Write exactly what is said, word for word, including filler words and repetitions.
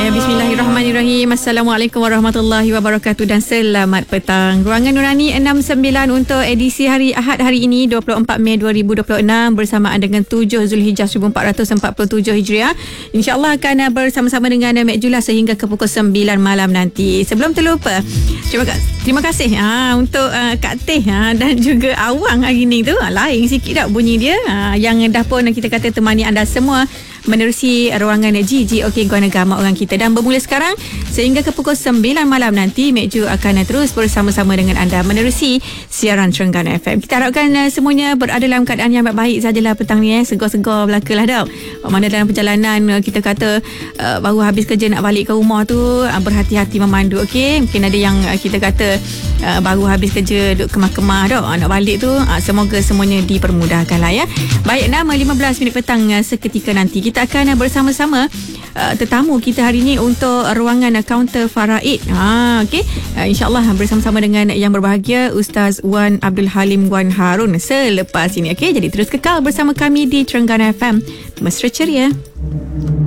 Ya, bismillahirrahmanirrahim. Assalamualaikum warahmatullahi wabarakatuh dan selamat petang. Ruangan Nurani enam sembilan untuk edisi hari Ahad hari ini dua puluh empat Mei dua ribu dua puluh enam bersamaan dengan tujuh Zulhijjah seribu empat ratus empat puluh tujuh Hijriah. InsyaAllah akan bersama-sama dengan Mek Julah sehingga ke pukul sembilan malam nanti. Sebelum terlupa, terima kasih, terima kasih ha, untuk uh, Kak Teh ha, dan juga Awang hari ni tu. Ha, lain sikit tak bunyi dia ha, yang dah pun kita kata temani anda semua menerusi ruangan G G OK Guan Agama orang kita. Dan bermula sekarang sehingga ke pukul sembilan malam nanti, Mek Ju akan terus bersama-sama dengan anda menerusi siaran Terengganu F M. Kita harapkan uh, semuanya berada dalam keadaan yang baik-baik sajalah petang ni eh. Segar-segar belaka lah tau. Mana dalam perjalanan uh, kita kata uh, baru habis kerja nak balik ke rumah tu, uh, berhati-hati memandu, okey. Mungkin ada yang uh, kita kata uh, baru habis kerja duduk kemah-kemah dah, uh, nak balik tu, uh, semoga semuanya dipermudahkan lah ya. Baik, enam lima belas minit petang uh, seketika nanti kita akan bersama-sama uh, tetamu kita hari ini untuk ruangan kaunter faraid. Ha, okey. Uh, InsyaAllah bersama-sama dengan yang berbahagia Ustaz Wan Abdul Halim Wan Harun selepas ini. Okey, jadi terus kekal bersama kami di Terengganu F M. Mesra ceria.